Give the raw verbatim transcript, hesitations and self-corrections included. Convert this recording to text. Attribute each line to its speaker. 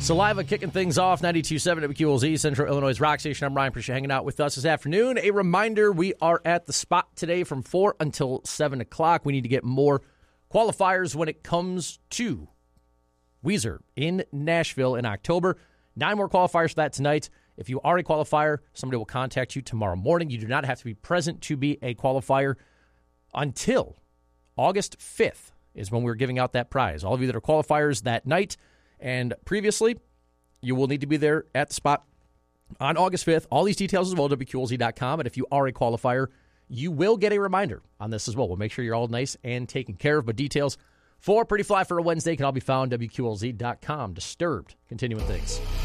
Speaker 1: Saliva kicking things off, ninety-two point seven W Q L Z, Central Illinois' Rock Station. I'm Ryan. Appreciate you hanging out with us this afternoon. A reminder, we are at the spot today from four until seven o'clock. We need to get more qualifiers when it comes to Weezer in Nashville in October. Nine more qualifiers for that tonight. If you are a qualifier, somebody will contact you tomorrow morning. You do not have to be present to be a qualifier until August fifth is when we're giving out that prize. All of you that are qualifiers that night and previously, you will need to be there at the spot on August fifth. All these details as well, W Q L Z dot com. And if you are a qualifier, you will get a reminder on this as well. We'll make sure you're all nice and taken care of. But details for Pretty Fly for a Wednesday can all be found W Q L Z dot com. Disturbed. Continuing things.